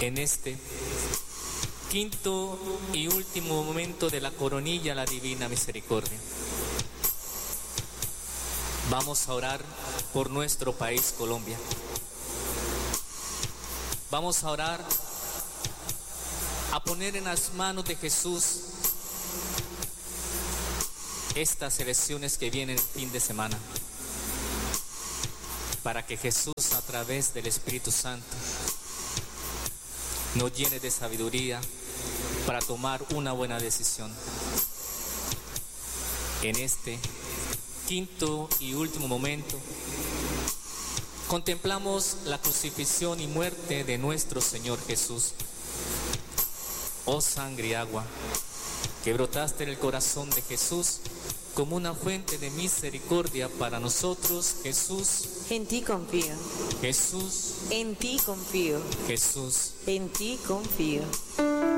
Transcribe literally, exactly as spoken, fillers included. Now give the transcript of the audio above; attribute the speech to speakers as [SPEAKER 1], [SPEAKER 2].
[SPEAKER 1] En este quinto y último momento de la coronilla a la Divina Misericordia, vamos a orar por nuestro país, Colombia. Vamos a orar, a poner en las manos de Jesús estas elecciones que vienen el fin de semana, para que Jesús, a través del Espíritu Santo, nos llene de sabiduría para tomar una buena decisión. En este quinto y último momento, contemplamos la crucifixión y muerte de nuestro Señor Jesús. Oh sangre y agua, que brotaste en el corazón de Jesús como una fuente de misericordia para nosotros, Jesús.
[SPEAKER 2] En ti confío.
[SPEAKER 1] Jesús.
[SPEAKER 2] En ti confío.
[SPEAKER 1] Jesús.
[SPEAKER 2] En ti confío.